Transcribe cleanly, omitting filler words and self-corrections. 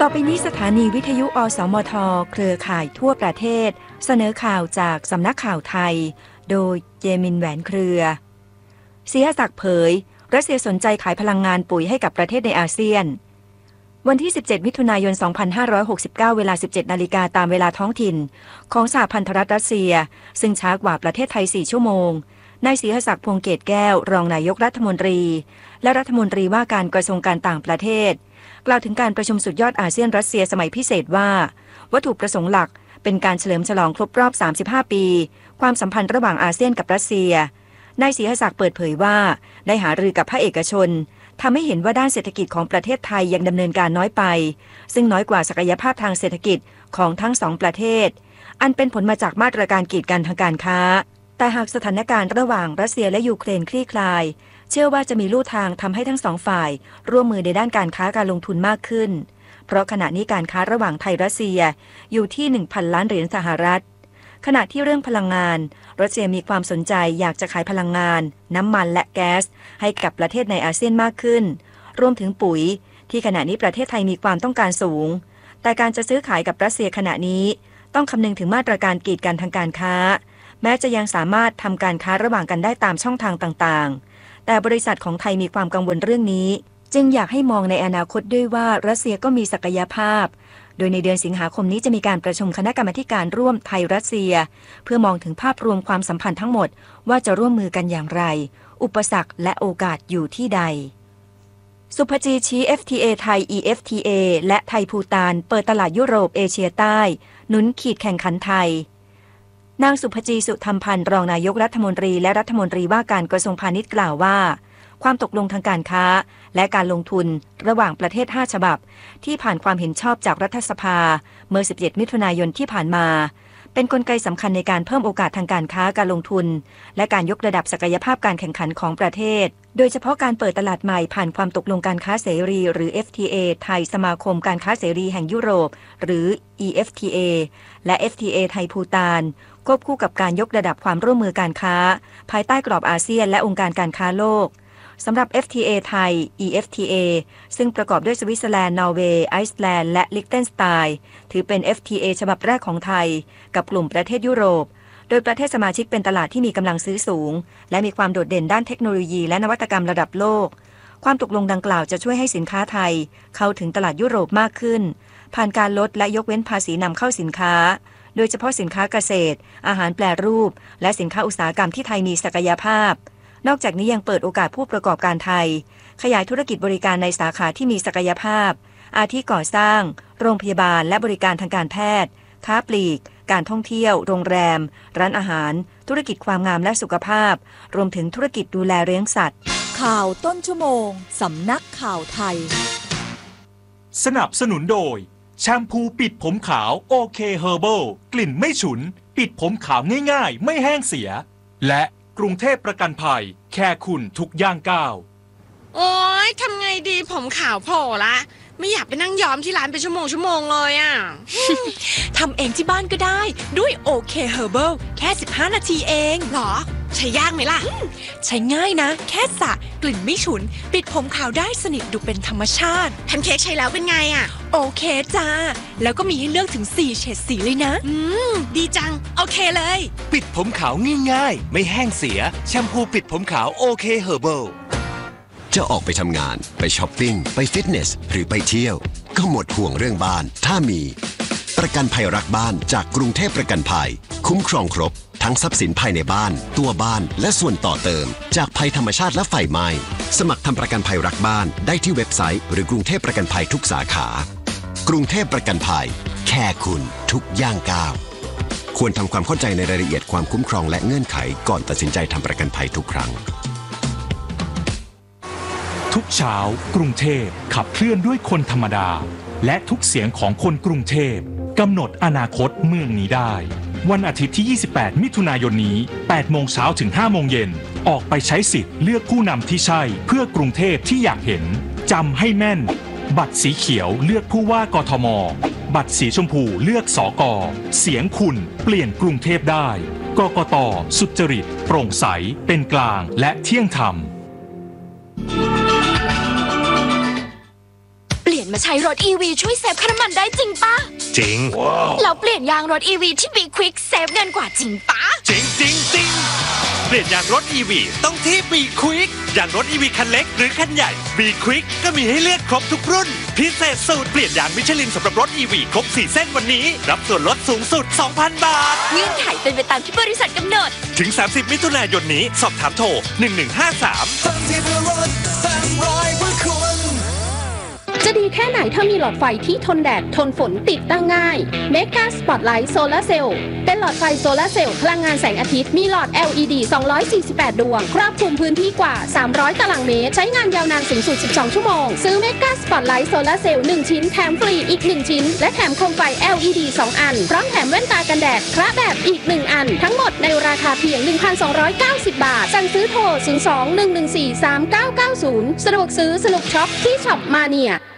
อไปนี้สถานีวิทยุอสมทเครือข่ายทั่วประเทศเสนอข่าวจากสำนักข่าวไทยโดยเยมินแหวนเครือศรีหศักดิ์เผยรัสเซียสนใจขายพลังงานปุ๋ยให้กับประเทศในอาเซียนวันที่17มิถุนายน2569เวลา 17 นาฬิกาตามเวลาท้องถิ่นของสหพันธรัฐรัสเซียซึ่งช้ากว่าประเทศไทย4ชั่วโมงนายศรีหศักดิ์พวงเกตแก้วรองนายกรัฐมนตรีและรัฐมนตรีว่าการกระทรวงการต่างประเทศกล่าวถึงการประชุมสุดยอดอาเซียนรัสเซียสมัยพิเศษว่าวัตถุประสงค์หลักเป็นการเฉลิมฉลองครบรอบ35ปีความสัมพันธ์ระหว่างอาเซียนกับรัสเซียนายศรีหศักดิ์เปิดเผยว่าได้หารือกับภาคเอกชนทำให้เห็นว่าด้านเศรษฐกิจของประเทศไทยยังดำเนินการน้อยไปซึ่งน้อยกว่าศักยภาพทางเศรษฐกิจของทั้งสองประเทศอันเป็นผลมาจากมาตรการกีดกันทางการค้าแต่หากสถานการณ์ระหว่างรัสเซียและยูเครนคลี่คลายเชื่อว่าจะมีลู่ทางทำให้ทั้งสองฝ่ายร่วมมือในด้านการค้าการลงทุนมากขึ้นเพราะขณะนี้การค้าระหว่างไทยรัสเซียอยู่ที่ 1,000 ล้านเหรียญสหรัฐขณะที่เรื่องพลังงานรัสเซียมีความสนใจอยากจะขายพลังงานน้ำมันและแก๊สให้กับประเทศในอาเซียนมากขึ้นรวมถึงปุ๋ยที่ขณะนี้ประเทศไทยมีความต้องการสูงแต่การจะซื้อขายกับรัสเซียขณะนี้ต้องคำนึงถึงมาตรการกีดกันทางการค้าแม้จะยังสามารถทำการค้าระหว่างกันได้ตามช่องทางต่างๆแต่บริษัทของไทยมีความกังวลเรื่องนี้จึงอยากให้มองในอนาคตด้วยว่ารัสเซียก็มีศักยภาพโดยในเดือนสิงหาคมนี้จะมีการประชุมคณะกรรมาการร่วมไทยรัสเซียเพื่อมองถึงภาพรวมความสัมพันธ์ทั้งหมดว่าจะร่วมมือกันอย่างไรอุปสรรคและโอกาสอยู่ที่ใดสุภจีชี้ FTA ไทย EFTA และไทยภูฏานเปิดตลาดยุโรปเอเชียใต้หนุนขีดแข่งขันไทยนางสุภจีสุธรรมพันธ์รองนายกรัฐมนตรีและรัฐมนตรีว่าการกระทรวงพาณิชย์กล่าวว่าความตกลงทางการค้าและการลงทุนระหว่างประเทศ5ฉบับที่ผ่านความเห็นชอบจากรัฐสภาเมื่อ17มิถุนายนที่ผ่านมาเป็นกลไกสำคัญในการเพิ่มโอกาสทางการค้าการลงทุนและการยกระดับศักยภาพการแข่งขันของประเทศโดยเฉพาะการเปิดตลาดใหม่ผ่านความตกลงการค้าเสรีหรือ FTA ไทยสมาคมการค้าเสรีแห่งยุโรปหรือ EFTA และ FTA ไทยภูฏานควบคู่กับการยกระดับความร่วมมือการค้าภายใต้กรอบอาเซียนและองค์การการค้าโลกสำหรับ FTA ไทย EFTA ซึ่งประกอบด้วยสวิตเซอร์แลนด์นอร์เวย์ไอซ์แลนด์และลิกเทนสไตน์ถือเป็น FTA ฉบับแรกของไทยกับกลุ่มประเทศยุโรปโดยประเทศสมาชิกเป็นตลาดที่มีกำลังซื้อสูงและมีความโดดเด่นด้านเทคโนโลยีและนวัตกรรมระดับโลกความตกลงดังกล่าวจะช่วยให้สินค้าไทยเข้าถึงตลาดยุโรปมากขึ้นผ่านการลดและยกเว้นภาษีนำเข้าสินค้าโดยเฉพาะสินค้าเกษตรอาหารแปรรูปและสินค้าอุตสาหกรรมที่ไทยมีศักยภาพนอกจากนี้ยังเปิดโอกาสผู้ประกอบการไทยขยายธุรกิจบริการในสาขาที่มีศักยภาพอาทิก่อสร้างโรงพยาบาลและบริการทางการแพทย์ค้าปลีกการท่องเที่ยวโรงแรมร้านอาหารธุรกิจความงามและสุขภาพรวมถึงธุรกิจดูแลเลี้ยงสัตว์ข่าวต้นชั่วโมงสำนักข่าวไทยสนับสนุนโดยแชมพูปิดผมขาวโอเคเฮอร์เบิลกลิ่นไม่ฉุนปิดผมขาวง่ายๆไม่แห้งเสียและกรุงเทพประกันภัยแค่คุณทุกย่างก้าวโอ๊ยทำไงดีผมขาวโผล่ละไม่อยากไปนั่งย้อมที่ร้านเป็นชั่วโมงเลยอ่ะทำเองที่บ้านก็ได้ด้วยโอเคเฮอร์เบิลแค่15นาทีเองหรอใช้ยากไหมล่ะใช้ง่ายนะแค่สระกลิ่นไม่ฉุนปิดผมขาวได้สนิทดูเป็นธรรมชาติแพนเค้กใช้แล้วเป็นไงอ่ะโอเคจ้าแล้วก็มีให้เลือกถึง4เฉดสีเลยนะดีจังโอเคเลยปิดผมขาวง่ายๆไม่แห้งเสียแชมพูปิดผมขาวโอเคเฮอร์เบิลจะออกไปทำงานไปช้อปปิ้งไปฟิตเนสหรือไปเที่ยวก็หมดห่วงเรื่องบ้านถ้ามีประกันภัยรักบ้านจากกรุงเทพประกันภัยคุ้มครองครบทั้งทรัพย์สินภายในบ้านตัวบ้านและส่วนต่อเติมจากภัยธรรมชาติและไฟไหม้สมัครทำประกันภัยรักบ้านได้ที่เว็บไซต์หรือกรุงเทพประกันภัยทุกสาขากรุงเทพประกันภัยแค่คุณทุกย่างก้าวควรทำความเข้าใจในรายละเอียดความคุ้มครองและเงื่อนไขก่อนตัดสินใจทำประกันภัยทุกครั้งทุกเช้ากรุงเทพขับเคลื่อนด้วยคนธรรมดาและทุกเสียงของคนกรุงเทพกำหนดอนาคตเมืองนี้ได้วันอาทิตย์ที่28มิถุนายนนี้8โมงเช้าถึง5โมงเย็นออกไปใช้สิทธิ์เลือกผู้นำที่ใช่เพื่อกรุงเทพที่อยากเห็นจำให้แม่นบัตรสีเขียวเลือกผู้ว่ากทมบัตรสีชมพูเลือกสก.เสียงคุณเปลี่ยนกรุงเทพได้กกต.สุจริตโปร่งใสเป็นกลางและเที่ยงธรรมเปลี่ยนนมาใช้รถ EV ช่วยเซฟค่าน้ำมันได้จริงปะจริงแล้วเปลี่ยนยางรถ EV ที่ Be Quick เซฟเงินกว่าจริงปะจริงเปลี่ยนยางรถ EV ต้องที่ Be Quick ยางรถ EV คันเล็กหรือคันใหญ่ Be Quick ก็มีให้เลือกครบทุกรุ่นพิเศษสูตรเปลี่ยนยางมิชลินสำหรับรถ EV ครบ4เส้นวันนี้รับส่วนลดสูงสุด 2,000 บาทเงื่อนไขเป็นไปตามที่บริษัทกำหนดถึง30มิถุนายนนี้สอบถามโทร1153 จะดีแค่ไหนถ้ามีหลอดไฟที่ทนแดดทนฝนติดตั้งง่าย Mega Spotlight Solar Cell เป็นหลอดไฟโซลาร์เซลล์พลังงานแสงอาทิตย์มีหลอด LED 248 ดวงครอบคลุมพื้นที่กว่า300ตารางเมตรใช้งานยาวนานสูงสุด12ชั่วโมงซื้อ Mega Spotlight Solar Cell 1 ชิ้นแถมฟรีอีก1ชิ้นและแถมโคมไฟ LED 2 อันพร้อมแถมแว่นตากันแดดคละแบบอีก1อันทั้งหมดในราคาเพียง 1,290 บาทสั่งซื้อโทร 02-114-3990 สะดวกซื้อสนุกช็อปที่ช็อปมาเนีย